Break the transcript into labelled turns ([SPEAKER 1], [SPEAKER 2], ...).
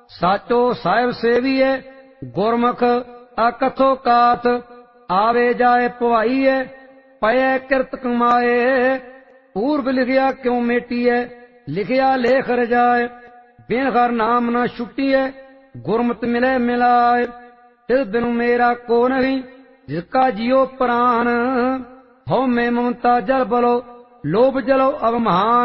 [SPEAKER 1] साचो साहिब सेवीए गुरमुख अकथो काथ आवे जाए पवाईए पये किरत कमाए पूर्व लिखिया क्यों मेटीए लिखिया लेख रजाए बिन हर नाम न छुट्टीए गुरमत मिले मिलाए तिस बिनु मेरा को नहीं जिसका जियो प्राण हो मैं ममता जल बलो लोभ जलो अवमान